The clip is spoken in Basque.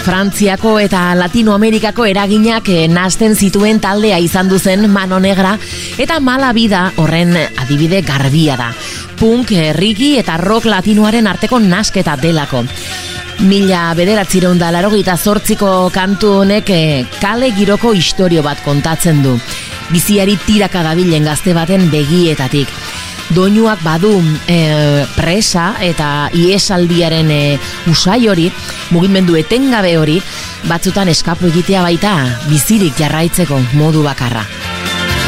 Frantziako eta Latinoamerikako eraginak nahasten zituen taldea izan duzen Mano Negra, eta Mala Vida horren adibide garbia da. Punk, reggae eta rock latinoaren arteko nasketa delako. 1988ko kantu honek kale giroko istorio bat kontatzen du. Biziari tiraka dabilen gazte baten begietatik. Doinuak badu presa eta iesaldiaren usai hori, mugimendu etengabe hori, batzutan eskapu egitea baita bizirik jarraitzeko modu bakarra.